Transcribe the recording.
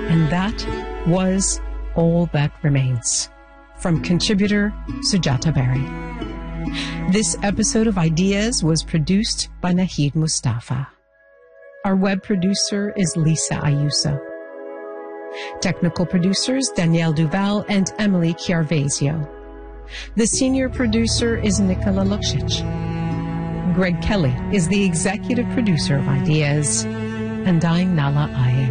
And that was All That Remains, from contributor Sujata Berry. This episode of Ideas was produced by Nahid Mustafa. Our web producer is Lisa Ayuso. Technical producers Danielle Duval and Emily Chiarvesio. The senior producer is Nikola Luksic. Greg Kelly is the executive producer of Ideas, and I'm Nala Iyer.